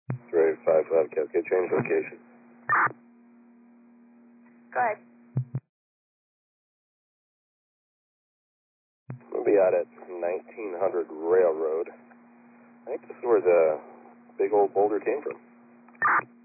Ray 55 Cascade, change location. Go ahead. We'll be out at 1900 Railroad. I think this is where the big old boulder came from.